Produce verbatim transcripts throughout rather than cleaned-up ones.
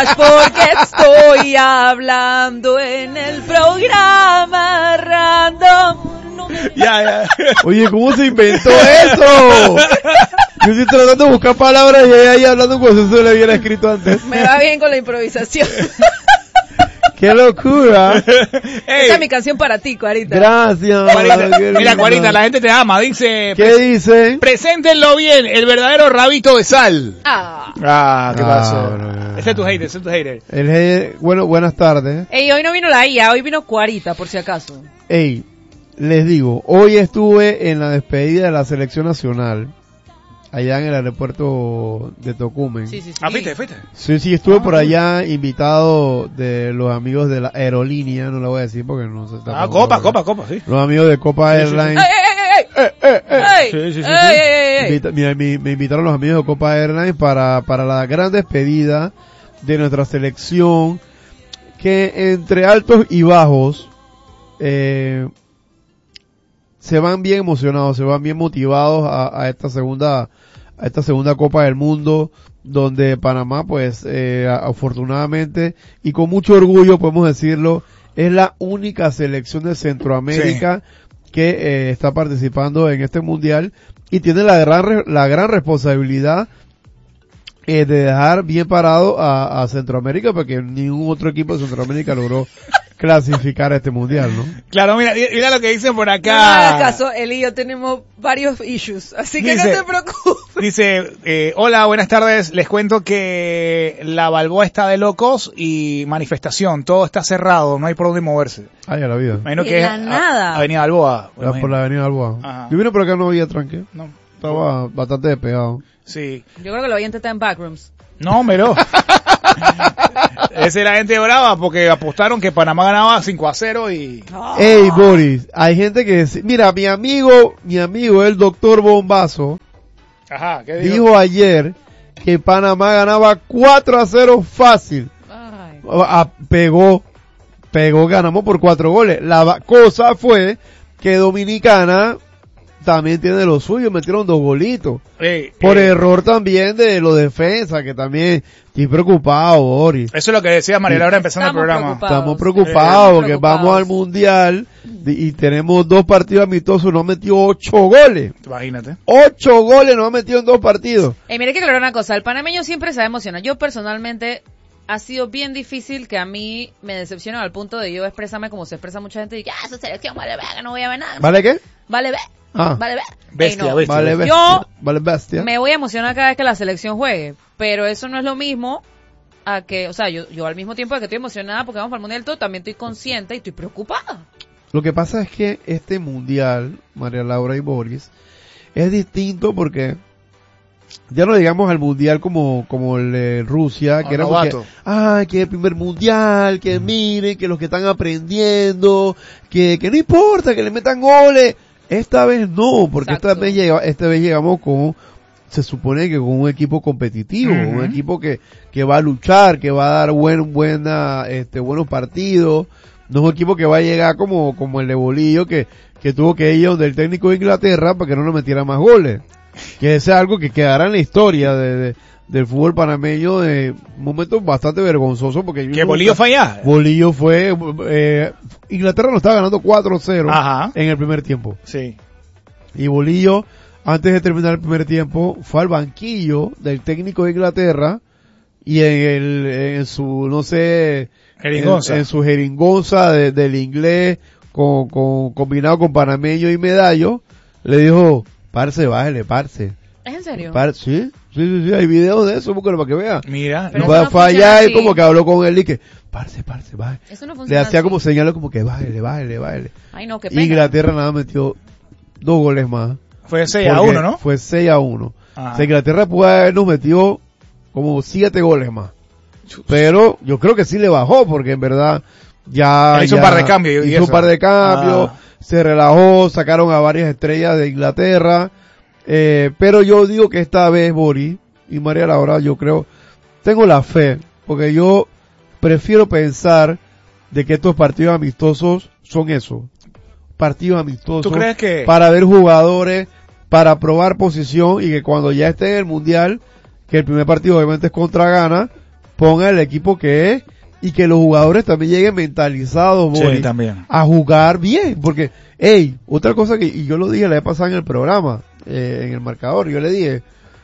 porque estoy hablando en el programa random. Ya, ya. Oye, ¿cómo se inventó eso? Yo estoy tratando de buscar palabras y ella ahí hablando como si eso le hubiera escrito antes. Me va bien con la improvisación. ¡Qué locura! Ey, Esa es mi canción para ti, Cuarita. Gracias. Cuarita, qué mira, linda. Cuarita, la gente te ama. Dice, ¿Qué dice? preséntenlo bien, el verdadero rabito de sal. Ah. Ah, ¿qué Ah, pasó? bueno. Ese es tu hater, ese es tu hater. El G- bueno, buenas tardes. Ey, hoy no vino la I A, hoy vino Cuarita, por si acaso. Ey, les digo, hoy estuve en la despedida de la selección nacional, allá en el aeropuerto de Tocumen. Sí, sí, sí. Ah, fuiste, fuiste. Sí, sí, estuve Ah, por cool. allá invitado de los amigos de la aerolínea, no la voy a decir porque no se está. Ah, copa, copa, copa, sí. Los amigos de Copa Sí, sí, sí. Airlines. ¡Ey, ey, ey, ey! Eh, eh, ¡Ey! Sí, sí, sí, ¡Ey, sí. ey, ey, ey! Invita- me, me- me invitaron los amigos de Copa Airlines para, para la gran despedida de nuestra selección, que entre altos y bajos, eh, se van bien emocionados, se van bien motivados a, a esta segunda, a esta segunda Copa del Mundo, donde Panamá, pues, eh, afortunadamente y con mucho orgullo podemos decirlo, es la única selección de Centroamérica que eh, está participando en este mundial y tiene la gran re- la gran responsabilidad eh, de dejar bien parado a, a Centroamérica, porque ningún otro equipo de Centroamérica logró clasificar a este mundial, ¿no? Claro, mira, mira lo que dicen por No me acá. hagas caso, Eli y yo tenemos varios issues, así que Dice- no te preocupes. Dice, eh, hola, buenas tardes, les cuento que la Balboa está de locos y manifestación, todo está cerrado, no hay por dónde moverse. Ay, a la vida. Imagino De que la es nada. a- Avenida Balboa. Ya por la avenida Balboa. Ajá. Yo vine por acá, no había tranque. No, Estaba bastante despegado. sí. Yo creo que lo oyente está en backrooms. No, pero. Esa es la gente brava porque apostaron que Panamá ganaba cinco a cero y... Ey, Boris, hay gente que dice, mira, mi amigo, mi amigo, el doctor Bombazo, Ajá, ¿qué dijo? dijo ayer que Panamá ganaba cuatro a cero fácil. Ay. Ah, pegó, pegó, ganamos por cuatro goles. La va- cosa fue que Dominicana también tiene lo suyo, metieron dos golitos. Eh, Por eh, error también de los defensas, que también estoy preocupado, Boris. Eso es lo que decía María Laura empezando Estamos el programa. preocupados. Estamos Sí, preocupados estamos porque preocupados. vamos al mundial y, y tenemos dos partidos amistosos, nos metió ocho goles. Imagínate. Ocho goles nos ha metido en dos partidos. Ey, mire que aclarar una cosa, el panameño siempre se emociona. Yo personalmente ha sido bien difícil que a mí me decepcionen al punto de yo expresarme como se expresa mucha gente y que, ah, esa selección vale verga, no voy a ver nada. ¿Vale qué? Vale ver, Ah. vale ver. Bestia, Ey, no. bestia. Vale Yo bestia. Vale bestia. Me voy a emocionar cada vez que la selección juegue, pero eso no es lo mismo a que, o sea, yo, yo al mismo tiempo de que estoy emocionada porque vamos para el mundial todo, también estoy consciente y estoy preocupada. Lo que pasa es que este mundial, María Laura y Boris, es distinto porque ya no llegamos al mundial como, como el de Rusia, que Al era porque, novato. ah, que el primer mundial, que miren, que los que están aprendiendo, que, que no importa, que le metan goles. Esta vez no, porque esta Exacto. vez, llega, esta vez llegamos con, se supone que con un equipo competitivo, Ujú. un equipo que, que va a luchar, que va a dar buen, buena, este, buenos partidos. No es un equipo que va a llegar como, como el de Bolillo, que, que tuvo que ir donde el técnico de Inglaterra para que no nos metiera más goles. Que ese es algo que quedará en la historia de, de- del fútbol panameño, de un momento bastante vergonzoso, porque yo Que nunca- Bolillo fue allá. Bolillo fue, eh, Inglaterra nos estaba ganando cuatro cero Ajá. en el primer tiempo. Sí. Y Bolillo, antes de terminar el primer tiempo, fue al banquillo del técnico de Inglaterra y en el, en su, no sé, Jeringonza. En, en su jeringonza de- del inglés, con, con, combinado con panameño y medallo, le dijo, parce, bájale, parce. ¿Es en serio? Par- sí, sí, sí, sí, hay videos de eso, búscalo para que vea. Mira. Pero no. eso Fue, no fue funciona allá y así. como que habló con él y que, parce, parce, bájale. Eso no Le funciona hacía así. como señales como que bájale, bájale, bájale. Ay, no, qué pena. Inglaterra nada metió dos goles más. Fue seis a Porque uno, ¿no? Fue seis a uno. Ajá. O sea, Inglaterra pudo habernos metido como siete goles más. Pero yo creo que sí le bajó, porque en verdad ya... Hizo un ya par de cambios y Hizo eso. un par de cambios, Ah. se relajó, sacaron a varias estrellas de Inglaterra. Eh, pero yo digo que esta vez, Boris y María Laura, yo creo, tengo la fe, porque yo prefiero pensar de que estos partidos amistosos son eso. Partidos amistosos. ¿Tú crees que- Para ver jugadores, para probar posición y que cuando ya esté en el mundial, que el primer partido obviamente es contra Ghana, ponga el equipo que es y que los jugadores también lleguen mentalizados, Sí, Boris, también. a jugar bien, porque, hey, otra cosa que, y yo lo dije la vez pasada en el programa, eh, en el marcador, yo le dije,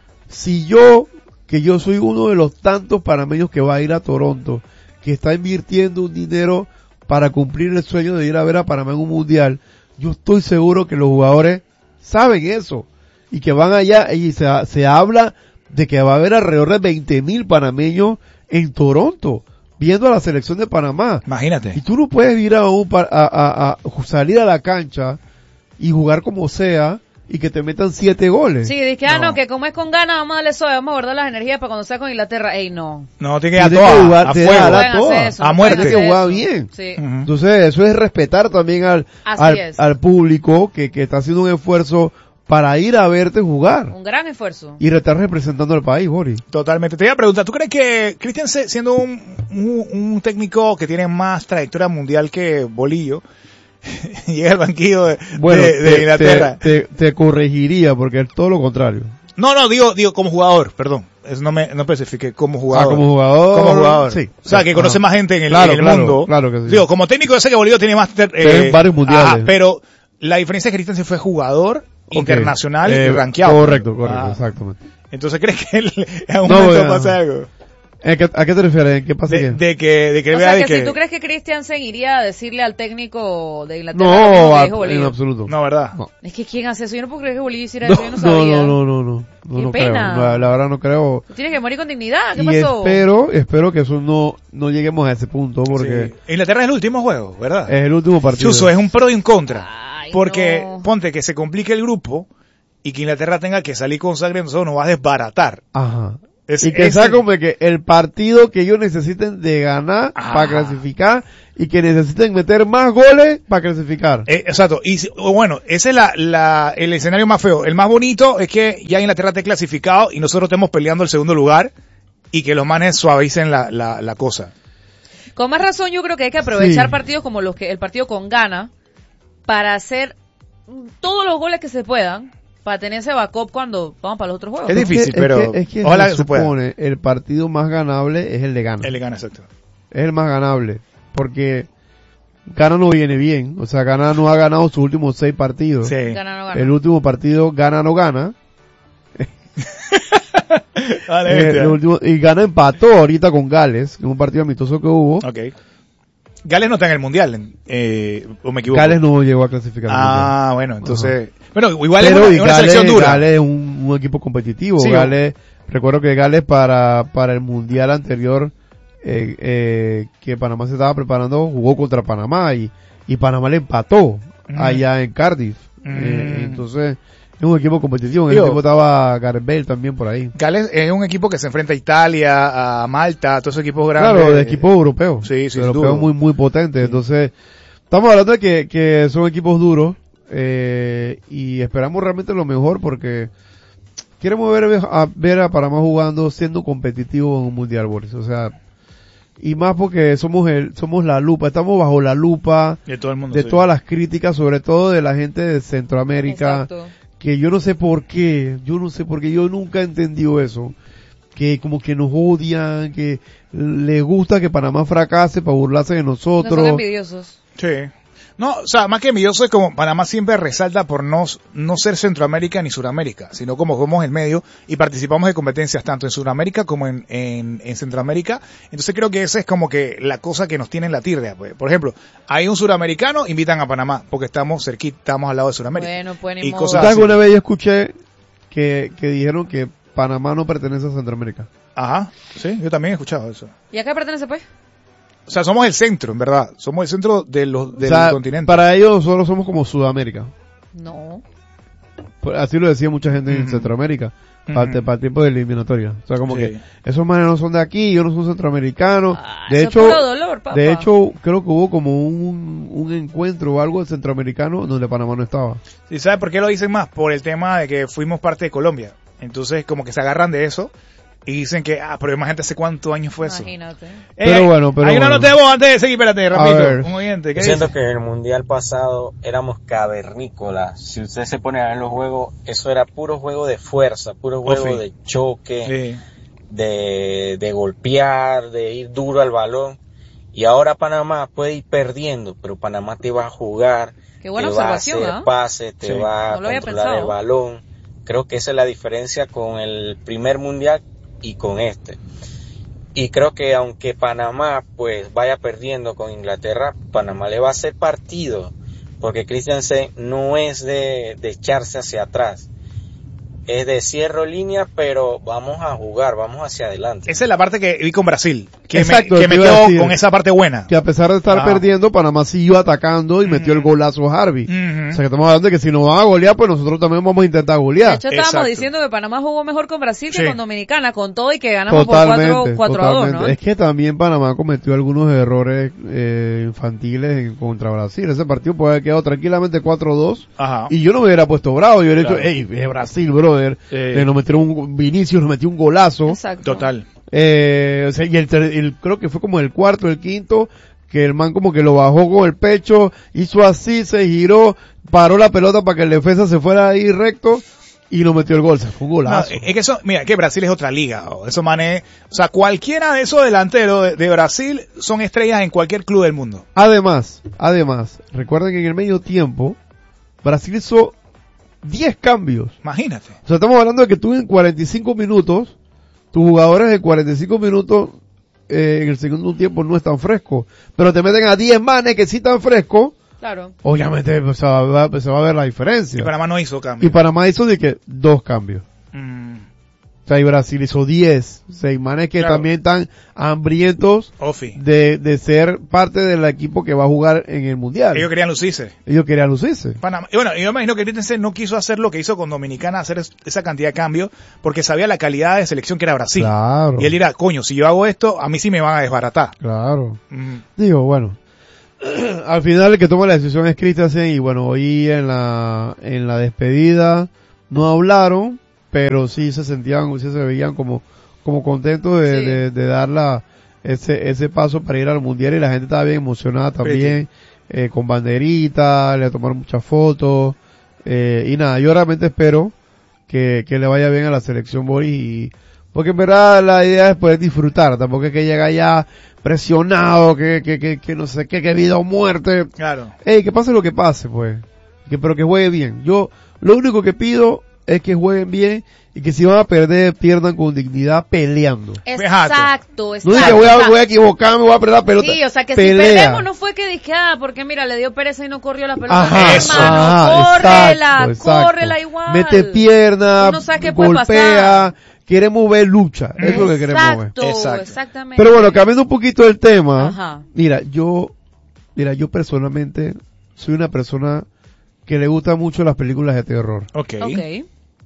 si yo, que yo soy uno de los tantos panameños que va a ir a Toronto, que está invirtiendo un dinero para cumplir el sueño de ir a ver a Panamá en un mundial, yo estoy seguro que los jugadores saben eso, y que van allá, y se, se habla de que va a haber alrededor de veinte mil panameños en Toronto, viendo a la selección de Panamá. Imagínate. Y tú no puedes ir a, un, a, a, a salir a la cancha y jugar como sea y que te metan siete goles. Sí, dije, ah, No. no, que como es con ganas, vamos a darle suave, vamos a guardar las energías para cuando sea con Inglaterra. Ey, no. No, tiene que ir a Tienes que todas, jugar- a te fuego. da la- Pueden hacer todas. eso, A no muerte. pueden Tienes que hacer jugar eso. bien. Sí. Ujú. Entonces, eso es respetar también al, Así al, es. al público que, que está haciendo un esfuerzo para ir a verte jugar Un gran esfuerzo. y estar representando al país, Boris. Totalmente. Te iba a preguntar, ¿tú crees que Cristian, se- siendo un, un, un técnico que tiene más trayectoria mundial que Bolillo, llega al banquillo de, Bueno, de- de te, Inglaterra? te, te, te corregiría porque es todo lo contrario. No, no, digo, digo como jugador, perdón. Es, no me, no especifique, como jugador. Ah, como jugador. Como jugador. Sí. O sea, que conoce Ajá. más gente en el, Claro, en el claro, mundo. claro que sí. Digo, como técnico yo sé que Bolillo tiene más... ter- Tiene varios mundiales. ajá, pero la diferencia es que Cristian se fue jugador Ok. internacional Eh, y rankeado. Correcto, correcto, Ah. exactamente. Entonces, ¿crees que él, en algún No, momento ya. pasa algo? ¿En qué- ¿A qué te refieres? ¿En qué pasa De, qué? de que, de que O vea sea, de que, que... si tú crees que Christiansen iría a decirle al técnico de Inglaterra lo No, mismo que a- dijo en Bolillo. absoluto. No, ¿verdad? No. Es que ¿quién hace eso? Yo no puedo creer que Bolillo hiciera No, eso, yo no no, sabía. no, no, no, no, no, Qué no pena. creo. La, la verdad no creo. Tú tienes que morir con dignidad. ¿Qué Y pasó? espero, espero que eso no, no lleguemos a ese punto porque Sí. Inglaterra es el último juego, ¿verdad? es el último partido. Chuso, es un pro y un contra. Ay, Porque, no. ponte que se complique el grupo y que Inglaterra tenga que salir con sangre, nosotros nos va a desbaratar. Ajá. Es- y que ese- sea como que el partido que ellos necesiten de ganar Ah. para clasificar y que necesiten meter más goles para clasificar. Eh, exacto, y si- o bueno, ese es la, la, el escenario más feo. El más bonito es que ya Inglaterra esté clasificado y nosotros estemos peleando el segundo lugar y que los manes suavicen la, la, la cosa. Con más razón yo creo que hay que aprovechar Sí. partidos como los que el partido con Ghana para hacer todos los goles que se puedan para tener ese backup cuando vamos para los otros juegos. Es que- difícil, pero es que ojalá se que se pueda. supone el partido más ganable es el de Ghana. Él le gana, exacto. Es el más ganable. Porque Ghana no viene bien. O sea, Ghana no ha ganado sus últimos seis partidos. Sí. Gana o no gana. El último partido Ghana no gana. Vale, Eh, bestia. el último- y Ghana empató ahorita con Gales, en un partido amistoso que hubo. Ok. Gales no está en el mundial, eh, o me equivoco. Gales no llegó a clasificar. al Ah, bueno, entonces, bueno, igual Pero es una, y es una Gales, selección dura. Gales es un, un equipo competitivo. Sí, Gales, recuerdo que Gales para, para el mundial anterior, eh, eh, que Panamá se estaba preparando, jugó contra Panamá y, y Panamá le empató Mm. allá en Cardiff. Mm. Eh, entonces, es un equipo competitivo. En Digo, el tiempo estaba Gareth Bale también por ahí. Gales es un equipo que se enfrenta a Italia, a Malta, a todos esos equipos grandes. Claro, de equipos europeos. Sí, sí, europeos duro. muy, muy potentes. Entonces, estamos hablando de que, que son equipos duros, eh, y esperamos realmente lo mejor porque queremos ver a, ver a Panamá jugando, siendo competitivo en un mundial, Boris. O sea, y más porque somos el, somos la lupa, estamos bajo la lupa De todo el mundo. de sí. todas las críticas, sobre todo de la gente de Centroamérica, Exacto. que yo no sé por qué, yo no sé por qué, yo nunca he entendido eso, que como que nos odian, que les gusta que Panamá fracase para burlarse de No nosotros. son envidiosos. Sí. No, o sea, más que envidioso es como Panamá siempre resalta por no, no ser Centroamérica ni Suramérica, sino como somos el medio y participamos de competencias tanto en Sudamérica como en, en, en Centroamérica. Entonces creo que esa es como que la cosa que nos tiene en la tirria. Pues. Por ejemplo, hay un suramericano, invitan a Panamá porque estamos cerquita, estamos al lado de Sudamérica. Bueno, pues ni y modo. cosas ¿Sabes? así. Alguna vez yo escuché que, que dijeron que Panamá no pertenece a Centroamérica. Ajá, sí, yo también he escuchado eso. ¿Y a qué pertenece pues? O sea, somos el centro, en verdad. Somos el centro de los, del o sea, continente. para ellos solo somos como Sudamérica. No. Pues así lo decía mucha gente en Ujú. Centroamérica. Ujú. Para, para el tiempo de eliminatoria. O sea, como Sí. que esos manes no son de aquí, yo no soy centroamericano. Ah, de eso hecho, es puro dolor, papá. de hecho, creo que hubo como un, un encuentro o algo centroamericano donde Panamá no estaba. ¿Y sabe por qué lo dicen más? Por el tema de que fuimos parte de Colombia. Entonces, como que se agarran de eso y dicen que, ah, pero imagínate hace cuántos años fue eso. Imagínate. Pero hay- bueno, pero Hay una bueno. nota de voz antes de seguir, espérate, ver. rapidito. Un oyente, ¿qué Yo siento dice? que en el mundial pasado éramos cavernícolas. Si usted se pone a ver los juegos, eso era puro juego de fuerza, puro juego sí. de choque. Sí. de, de golpear, de ir duro al balón. Y ahora Panamá puede ir perdiendo, pero Panamá te va a jugar, Qué buena te va a observación, hacer ¿ah? pases, te Sí. va a No lo había controlar pensado. el balón. Creo que esa es la diferencia con el primer mundial y con este. Y creo que aunque Panamá pues vaya perdiendo con Inglaterra, Panamá le va a hacer partido, porque Christensen no es de, de echarse hacia atrás. Es de cierro línea, pero vamos a jugar, vamos hacia adelante. Esa es la parte que vi con Brasil, que Exacto, me, que te me iba a quedo decir. con esa parte buena. Que a pesar de estar Ajá. perdiendo, Panamá siguió atacando y Ujú. metió el golazo Harvey. Ujú. O sea que estamos hablando de que si nos van a golear, pues nosotros también vamos a intentar De golear. hecho, estábamos Exacto. diciendo que Panamá jugó mejor con Brasil que Sí. con Dominicana, con todo y que ganamos Totalmente, por cuatro a dos, totalmente. ¿no? Es que también Panamá cometió algunos errores eh, infantiles en- contra Brasil. Ese partido puede haber quedado tranquilamente cuatro a dos. Ajá. Y yo no me hubiera puesto bravo. Yo hubiera Claro. dicho, hey, es Brasil, brother. Eh. Eh, nos metieron un, Vinicius nos metió un golazo. Exacto. Total. Eh, o sea, y el, ter- el- creo que fue como el cuarto, el quinto, que el man como que lo bajó con el pecho, hizo así, se giró, paró la pelota para que el defensa se fuera ahí recto y lo metió el gol. O sea, fue un No, golazo. es que eso, mira, que Brasil es otra liga. O eso mané, o sea, cualquiera de esos delanteros de, de Brasil son estrellas en cualquier club del mundo. Además, además, recuerden que en el medio tiempo, Brasil hizo diez cambios. Imagínate. O sea, estamos hablando de que tú en cuarenta y cinco minutos, tus jugadores de cuarenta y cinco minutos, eh, en el segundo tiempo no están frescos. Pero te meten a diez manes que sí están frescos, Claro. obviamente pues, se, va, a- se va a ver la diferencia. Y Panamá no hizo cambio. Y Panamá hizo de que dos cambios. Mm, O sea, y Brasil hizo diez. Seis manes que Claro. también están hambrientos Ofi. de, de ser parte del equipo que va a jugar en el Mundial. Ellos querían lucirse. Ellos querían lucirse. Panamá. Y bueno, yo me imagino que Christensen no quiso hacer lo que hizo con Dominicana, hacer es- esa cantidad de cambios, porque sabía la calidad de selección que era Brasil. Claro. Y él dirá, coño, si yo hago esto, a mí sí me van a desbaratar. Claro. Mm, Digo, bueno. Al final el que toma la decisión es Christensen y bueno, hoy en la, en la despedida no hablaron, pero sí se sentían, sí se veían como, como contentos de, Sí. de, de dar la, ese, ese paso para ir al mundial y la gente estaba bien emocionada también, eh, con banderitas, le tomaron muchas fotos, eh, y nada, yo realmente espero que, que le vaya bien a la selección Boris y, porque en verdad la idea es poder disfrutar, tampoco es que llega allá presionado, que, que, que, que no sé qué, que vida o muerte. claro. Ey, que pase lo que pase, pues. Que, pero que juegue bien. Yo, lo único que pido es que jueguen bien y que si van a perder, pierdan con dignidad peleando. Exacto, exacto. No diga, voy a, voy a equivocarme, voy a perder la pelota. Sí, o sea que Pelea. si perdemos no fue que dije, ah, porque mira, le dio pereza y no corrió la pelota. Ajá, No, eso. hermano, ajá, córrela, exacto, exacto. córrela igual. Mete pierna, Tú no sabes qué puede golpea, pasar. queremos ver lucha. Eso es lo que queremos ver. Exacto, Exacto. exactamente. Pero bueno, cambiando un poquito el tema, Ajá. mira, yo, mira, yo personalmente soy una persona que le gusta mucho las películas de terror. Ok. Ok.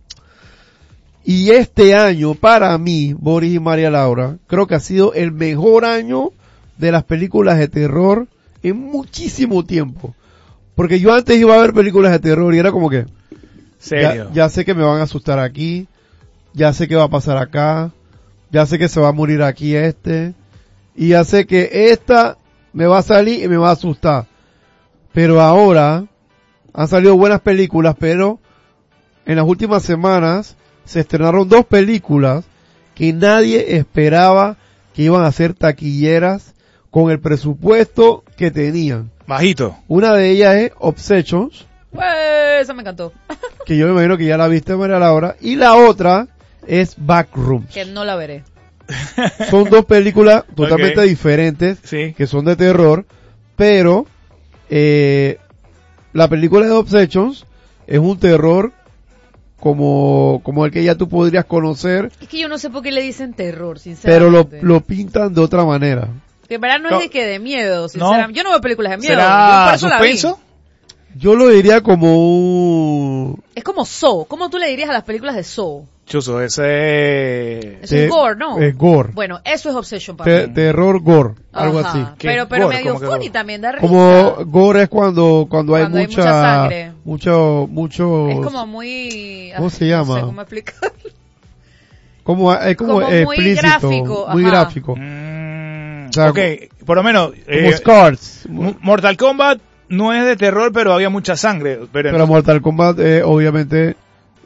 Y este año, para mí, Boris y María Laura, creo que ha sido el mejor año de las películas de terror en muchísimo tiempo. Porque yo antes iba a ver películas de terror y era como que, Serio. ya, ya sé que me van a asustar aquí, ya sé que va a pasar acá, ya sé que se va a morir aquí este, y ya sé que esta me va a salir y me va a asustar. Pero ahora han salido buenas películas, pero en las últimas semanas se estrenaron dos películas que nadie esperaba que iban a ser taquilleras con el presupuesto que tenían. Bajito. Una de ellas es Obsessions, Pues, esa me encantó. que yo me imagino que ya la viste, María Laura, y la otra es Backrooms. Que no la veré. Son dos películas totalmente Ok. diferentes, Sí. que son de terror, pero eh, la película de Obsessions es un terror como, como el que ya tú podrías conocer, Es que yo no sé por qué le dicen terror, pero lo, sinceramente. lo pintan de otra manera. Que en verdad no, No. es de que de miedo, sinceramente. Yo no veo películas de miedo. yo ¿Será por eso la vi. suspenso? Yo lo diría como un... Es como Saw. ¿Cómo tú le dirías a las películas de Saw? Chuzo, ese... Es te- un gore, ¿no? Es gore. Bueno, eso es Obsession para Te- mí. terror gore, algo Ajá. así. ¿Qué Pero, pero gore? medio ¿Cómo que funny gore? también, da risa. Como gore es cuando, cuando hay Cuando hay mucha, mucha sangre. mucho, mucho, Es como muy... ¿Cómo ay, se No llama? sé cómo explicar. como, es como, como muy explícito, gráfico, muy ajá. gráfico. Mm, O sea, ok, por lo menos... Como eh, Scars. M- Mortal Kombat no es de terror, pero había mucha sangre. Pero, Pero Mortal Kombat, eh, obviamente,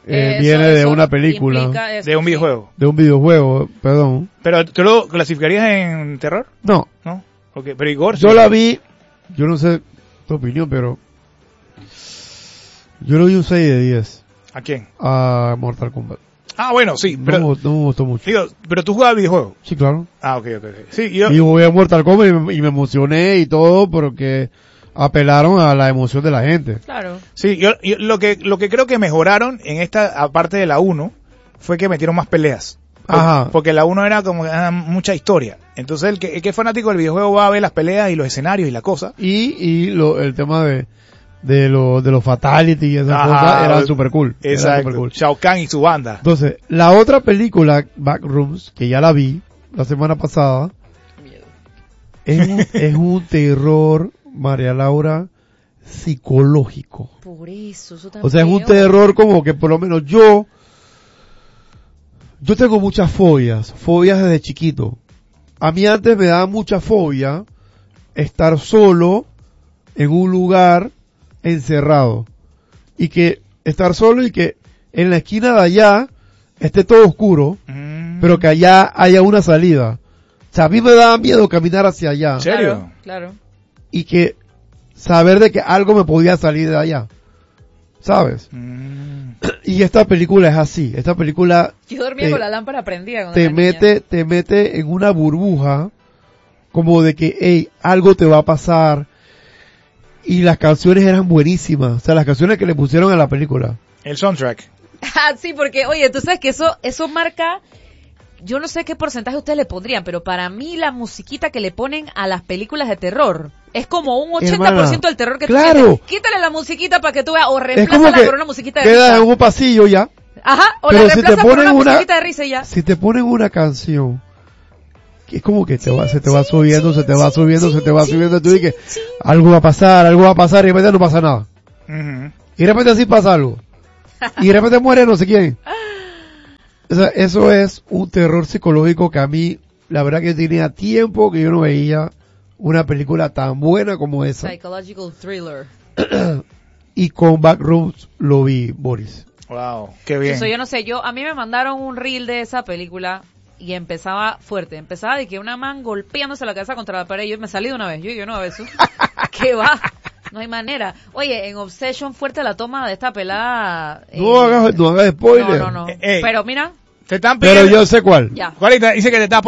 eh, Eso- viene de eso una película, implica eso, De un sí. videojuego. de un videojuego, perdón. ¿Pero tú lo clasificarías en terror? No, ¿No? Okay. Pero Igor, yo sí. la vi, yo no sé tu opinión, pero yo le doy un seis de diez ¿A quién? a Mortal Kombat. Ah, bueno, sí. No, Pero, me- no me gustó mucho. digo, pero tú jugabas videojuegos. Sí, claro. Ah, ok, ok. ok. Sí, yo... Y jugué a Mortal Kombat y me, y me emocioné y todo porque apelaron a la emoción de la gente. Claro. Sí, yo, yo lo que lo que creo que mejoraron en esta, aparte de la uno, fue que metieron más peleas. Por- Ajá. Porque la uno era como ah, mucha historia. Entonces el que, el que es fanático del videojuego va a ver las peleas y los escenarios y la cosa. Y, y lo, el tema de, de lo, de los fatality y esas Ajá, cosas era super cool. Era Exacto. super cool. Shao Kahn y su banda. Entonces, la otra película, Backrooms, que ya la vi la semana pasada, es un, es un terror, María Laura, psicológico. Por eso, eso tan O sea, es un feo. terror como que por lo menos yo, yo tengo muchas fobias, fobias desde chiquito. A mí antes me daba mucha fobia estar solo en un lugar encerrado. Y que estar solo y que en la esquina de allá esté todo oscuro, Mm. pero que allá haya una salida. O sea, a mí me daba miedo caminar hacia allá. ¿En serio? Claro, claro. Y que saber de que algo me podía salir de allá. ¿Sabes? Mm. Y esta película es así. Esta película Yo dormía te- con la lámpara prendida cuando te era niña. mete, te mete en una burbuja como de que, hey, algo te va a pasar. Y las canciones eran buenísimas. O sea, las canciones que le pusieron a la película. El soundtrack. Ah, sí, porque, oye, tú sabes que eso, eso marca, yo no sé qué porcentaje ustedes le pondrían, pero para mí la musiquita que le ponen a las películas de terror es como un ochenta por ciento Hermana, del terror que claro. tú tienes. Quítale la musiquita para que tú veas, o Es como reemplázala que por una musiquita de quedas risa. en un pasillo ya. Ajá, o pero la si te reemplazas por ponen una, una- musiquita de risa y ya. Si te ponen una canción que es como que te va, se te va subiendo, se te va subiendo, se te va subiendo, y tú dices, algo va a pasar, algo va a pasar, y de repente no pasa nada. Ujú. Y de repente así pasa algo. Y de repente muere no sé quién. O sea, eso es un terror psicológico que a mí, la verdad que tenía tiempo que yo no veía una película tan buena como esa. Psychological thriller. Y con Backrooms lo vi, Boris. Wow, qué bien. Eso yo no sé, yo, a mí me mandaron un reel de esa película y empezaba fuerte, empezaba de que una man golpeándose la cabeza contra la pared y yo me salí de una vez, yo, yo no veo eso. ¿Qué va? No hay manera. Oye, en Obsession fuerte la toma de esta pelada. eh, No hagas, no hagas spoiler. no, no, no. Eh, eh. Pero mira, Te están Pero pidiendo... yo sé cuál. ya. Juanita, dice que te está